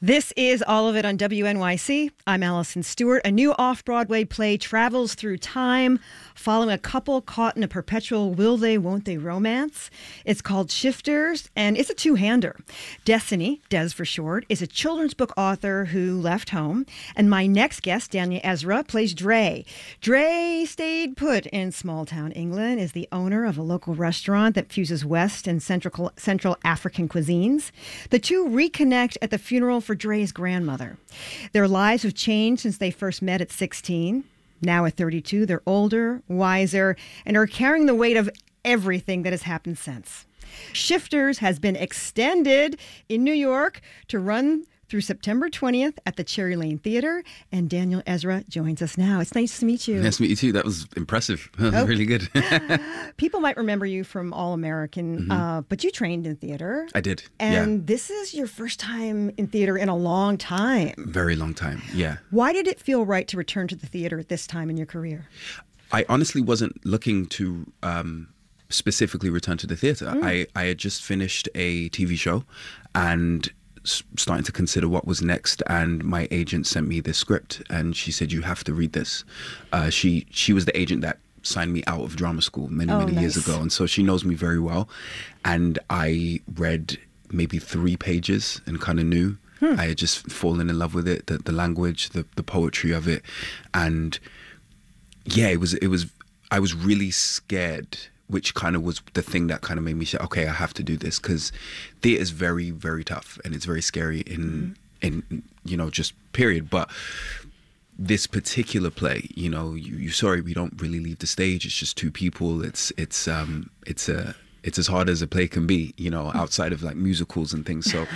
This is All of It on WNYC. I'm Allison Stewart. A new off-Broadway play travels through time, following a couple caught in a perpetual will they, won't they romance. It's called Shifters, and it's a two-hander. Destiny, Des for short, is a children's book author who left home. And my next guest, Daniel Ezra, plays Dre. Dre stayed put in small-town England, is the owner of a local restaurant that fuses West and Central African cuisines. The two reconnect at the funeral for Dre's grandmother. Their lives have changed since they first met at 16. Now at 32, they're older, wiser, and are carrying the weight of everything that has happened since. Shifters has been extended in New York to run through September 20th at the Cherry Lane Theater, and Daniel Ezra joins us now. It's nice to meet you. Nice to meet you too. That was impressive. That was really good. People might remember you from All American, but you trained in theater. I did, And this is your first time in theater in a long time. Very long time, yeah. Why did it feel right to return to the theater at this time in your career? I honestly wasn't looking to specifically return to the theater. I had just finished a TV show and starting to consider what was next, and my agent sent me this script and she said, you have to read this. She was the agent that signed me out of drama school many years ago, and so she knows me very well. And I read maybe 3 pages and kind of knew. I had just fallen in love with it, the language, the poetry of it. And yeah, it was I was really scared, which kind of was the thing that kind of made me say, okay, I have to do this, because theater is very, very tough and it's very scary in you know, just period. But this particular play, you know, you sorry, we don't really leave the stage. It's just 2 people. It's as hard as a play can be, you know, outside of like musicals and things. So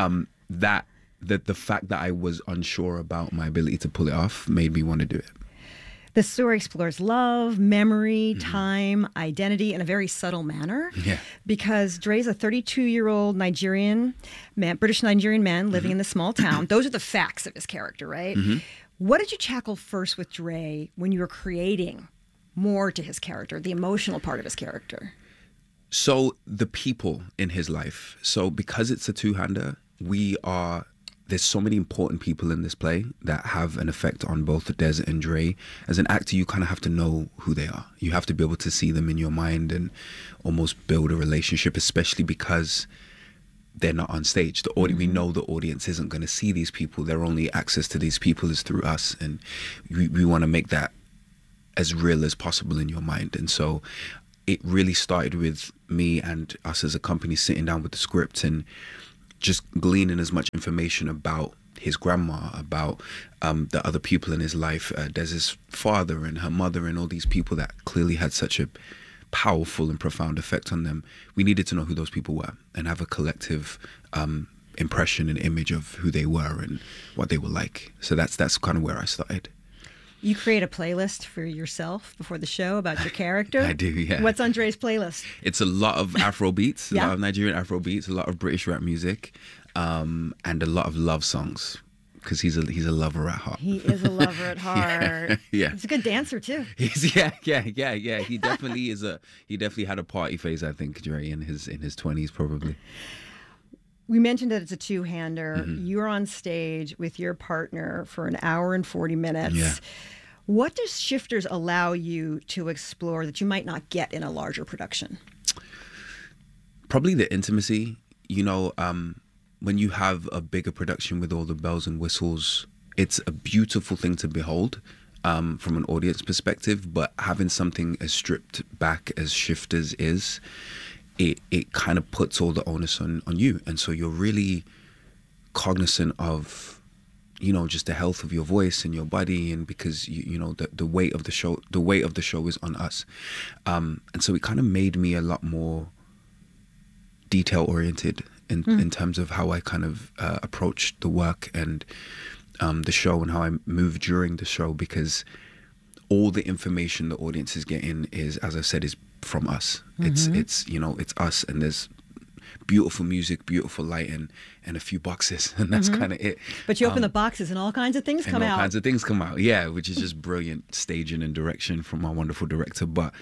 the fact that I was unsure about my ability to pull it off made me want to do it. The story explores love, memory, time, identity in a very subtle manner. Yeah. Because Dre's a 32-year-old Nigerian man, British Nigerian man living in the small town. Those are the facts of his character, right? What did you tackle first with Dre when you were creating more to his character, the emotional part of his character? So the people in his life. So because it's a two-hander, there's so many important people in this play that have an effect on both Des and Dre. As an actor, you kind of have to know who they are. You have to be able to see them in your mind and almost build a relationship, especially because they're not on stage. We know the audience isn't going to see these people. Their only access to these people is through us. And we want to make that as real as possible in your mind. And so it really started with me and us as a company sitting down with the script and just gleaning as much information about his grandma, about the other people in his life, Des's father and her mother, and all these people that clearly had such a powerful and profound effect on them. We needed to know who those people were and have a collective impression and image of who they were and what they were like. So that's kind of where I started. You create a playlist for yourself before the show about your character? I do, yeah. What's on Dre's playlist? It's a lot of Afro beats, a lot of Nigerian Afro beats, a lot of British rap music, and a lot of love songs, because he's a lover at heart. He is a lover at heart. Yeah. He's a good dancer too. Yeah. He definitely had a party phase, I think, Dre, in his 20s probably. We mentioned that it's a two-hander. You're on stage with your partner for an hour and 40 minutes. Yeah. What does Shifters allow you to explore that you might not get in a larger production? Probably the intimacy. You know, when you have a bigger production with all the bells and whistles, it's a beautiful thing to behold from an audience perspective. But having something as stripped back as Shifters is, it kind of puts all the onus on you. And so you're really cognizant of, you know, just the health of your voice and your body, and because you know the weight of the show is on us. And so it kind of made me a lot more detail oriented in terms of how I kind of approached the work and the show and how I moved during the show, because all the information the audience is getting is, as I said, is from us. It's you know, it's us, and there's beautiful music, beautiful lighting, and a few boxes, and that's kind of it. But you open the boxes and all kinds of things come out. All kinds of things come out, yeah, which is just brilliant staging and direction from our wonderful director. But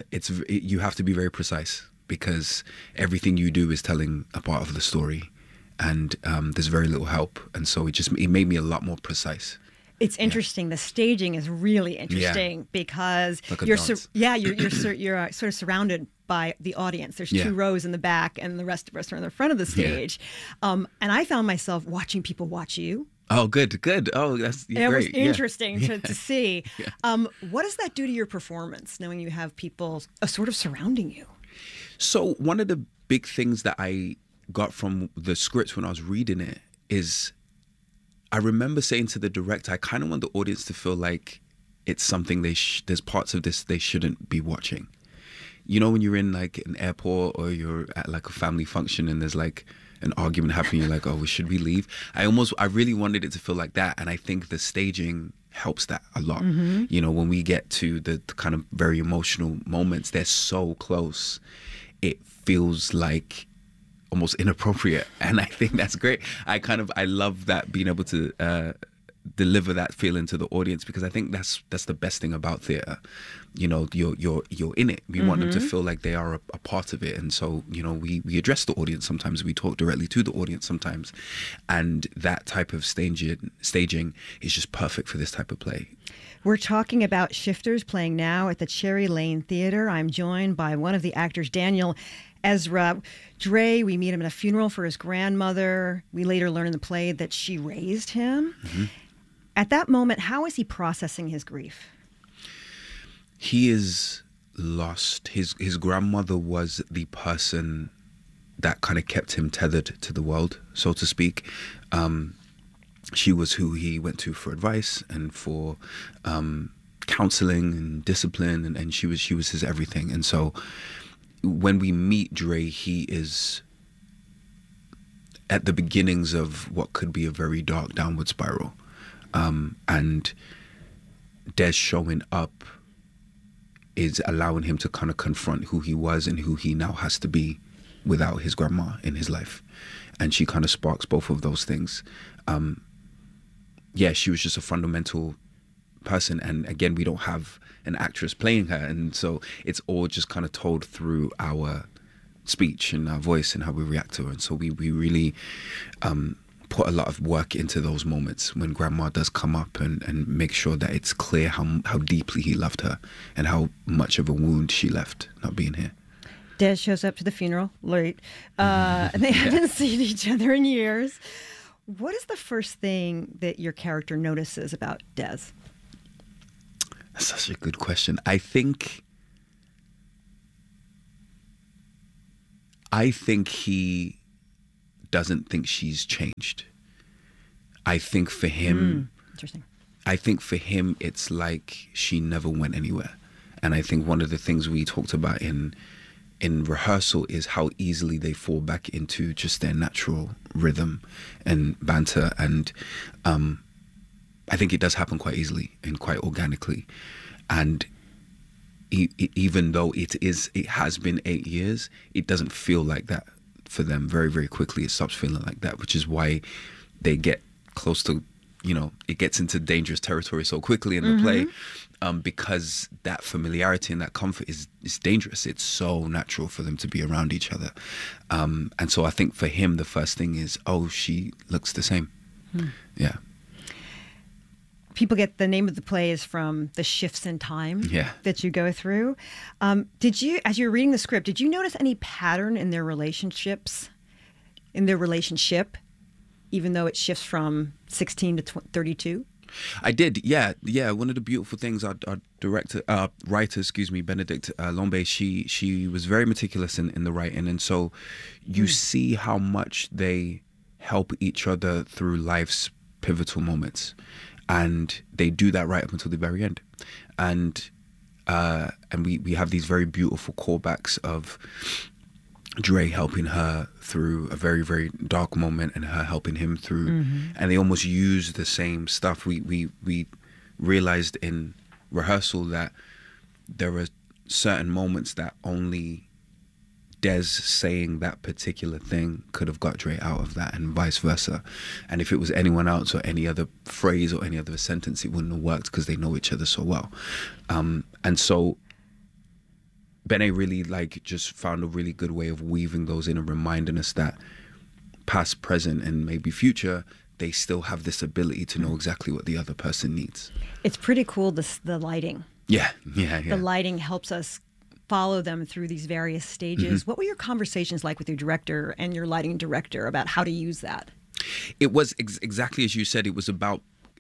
you have to be very precise, because everything you do is telling a part of the story, and there's very little help, and so it made me a lot more precise. It's interesting. The staging is really interesting because Like a you're dance. you're sort of surrounded by the audience. There's 2 rows in the back, and the rest of us are in the front of the stage. And I found myself watching people watch you. Oh, good. Oh, that's It great. was interesting to see. Yeah. What does that do to your performance, knowing you have people sort of surrounding you? So one of the big things that I got from the script when I was reading it is, I remember saying to the director, I kind of want the audience to feel like it's something there's parts of this they shouldn't be watching. You know, when you're in like an airport or you're at like a family function and there's like an argument happening, you're like, oh, should we leave? I really wanted it to feel like that. And I think the staging helps that a lot. You know, when we get to the kind of very emotional moments, they're so close. It feels like almost inappropriate, and I think that's great. I love that, being able to deliver that feeling to the audience, because I think that's the best thing about theater. You know, you're in it. We want them to feel like they are a part of it, and so, you know, we address the audience sometimes, we talk directly to the audience sometimes, and that type of staging is just perfect for this type of play. We're talking about Shifters, playing now at the Cherry Lane Theater. I'm joined by one of the actors, Daniel Ezra. Dre, we meet him at a funeral for his grandmother. We later learn in the play that she raised him. At that moment, how is he processing his grief? He is lost. His grandmother was the person that kind of kept him tethered to the world, so to speak. She was who he went to for advice and for counseling and discipline, and she was his everything. And so when we meet Dre, he is at the beginnings of what could be a very dark downward spiral. And Des showing up is allowing him to kind of confront who he was and who he now has to be without his grandma in his life. And she kind of sparks both of those things. She was just a fundamental person. And again, we don't have an actress playing her. And so it's all just kind of told through our speech and our voice and how we react to her. And so we really put a lot of work into those moments when grandma does come up, and make sure that it's clear how deeply he loved her and how much of a wound she left not being here. Des shows up to the funeral late, and they haven't seen each other in years. What is the first thing that your character notices about Des? That's such a good question. I think he doesn't think she's changed. I think for him, Interesting. I think for him, it's like she never went anywhere. And I think one of the things we talked about in rehearsal is how easily they fall back into just their natural rhythm and banter. And I think it does happen quite easily and quite organically. And even though it has been 8 years, it doesn't feel like that for them. Very, very quickly it stops feeling like that, which is why they get close to, it gets into dangerous territory so quickly in the play, because that familiarity and that comfort is dangerous. It's so natural for them to be around each other. And so I think for him, the first thing is, oh, she looks the same. Yeah. People get the name of the play is from the shifts in time that you go through. Did you, as you were reading the script, did you notice any pattern in their relationship, even though it shifts from 16 to 32? I did, yeah. One of the beautiful things, our writer, Benedict Lombe, she was very meticulous in the writing, and so you see how much they help each other through life's pivotal moments. And they do that right up until the very end. And we have these very beautiful callbacks of Dre helping her through a very, very dark moment and her helping him through. And they almost use the same stuff. We realized in rehearsal that there are certain moments that only Des saying that particular thing could have got Dre out of that, and vice versa. And if it was anyone else or any other phrase or any other sentence, it wouldn't have worked because they know each other so well. And so Bene really just found a really good way of weaving those in and reminding us that past, present, and maybe future, they still have this ability to know exactly what the other person needs. It's pretty cool, the lighting. Yeah. The lighting helps us follow them through these various stages. What were your conversations like with your director and your lighting director about how to use that? It was exactly as you said. It was about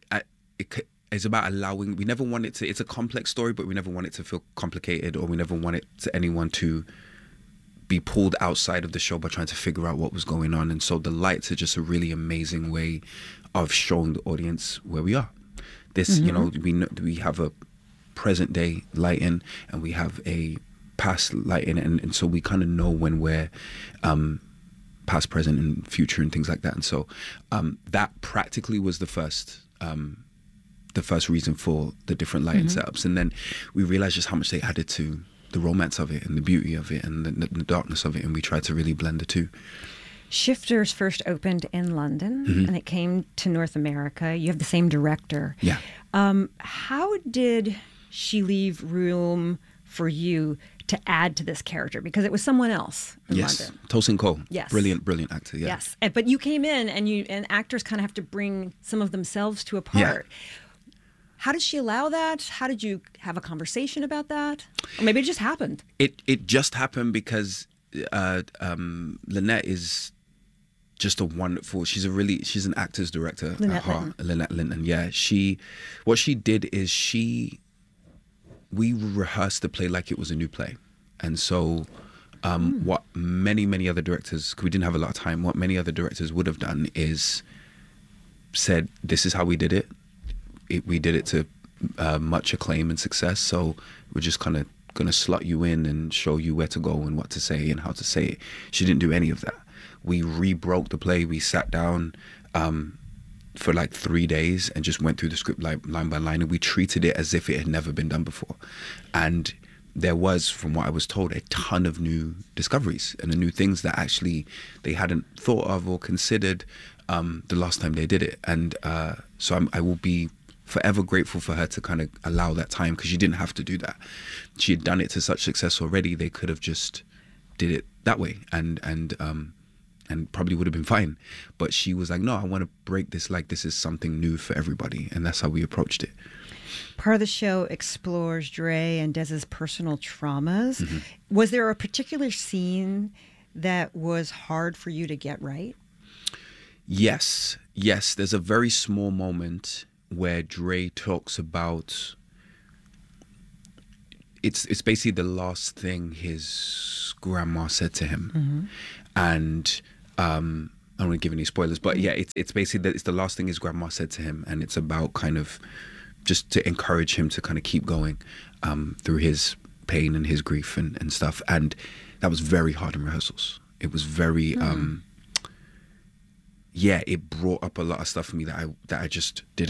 it's about allowing. We never want it to. It's a complex story, but we never want it to feel complicated, or we never want it to anyone to be pulled outside of the show by trying to figure out what was going on. And so the lights are just a really amazing way of showing the audience where we are. This, you know, we have a present day lighting and we have a past lighting, and so we kind of know when we're past, present, and future, and things like that. And so that practically was the first reason for the different lighting setups. And then we realized just how much they added to the romance of it and the beauty of it and the darkness of it, and we tried to really blend the two. Shifters first opened in London, and it came to North America. You have the same director. Yeah. How did she leave room for you to add to this character? Because it was someone else in London. Tosin Cole. Yes. Brilliant actor. Yeah. Yes. But you came in, and actors kind of have to bring some of themselves to a part. Yeah. How did she allow that? How did you have a conversation about that? Or maybe it just happened. It just happened because Lynette is just a wonderful. She's an actor's director at heart. Lynette Linton. Yeah. What she did is we rehearsed the play like it was a new play, and so what many other directors, because we didn't have a lot of time, what many other directors would have done is said, "This is how we did it. We did it to much acclaim and success, so we're just kind of going to slot you in and show you where to go and what to say and how to say it." She didn't do any of that. We re-broke the play. We sat down for like 3 days and just went through the script line by line, and we treated it as if it had never been done before. And there was, from what I was told, a ton of new discoveries and new things that actually they hadn't thought of or considered the last time they did it. And so I will be forever grateful for her to kind of allow that time, because she didn't have to do that. She had done it to such success already. They could have just did it that way and probably would have been fine. But she was like, no, I want to break this like this is something new for everybody. And that's how we approached it. Part of the show explores Dre and Dez's personal traumas. Was there a particular scene that was hard for you to get right? Yes. There's a very small moment where Dre talks about, it's basically the last thing his grandma said to him. And I don't want to give any spoilers, but yeah, it's basically that it's the last thing his grandma said to him, and it's about kind of just to encourage him to kind of keep going through his pain and his grief and stuff. And that was very hard in rehearsals. It was very it brought up a lot of stuff for me that I just didn't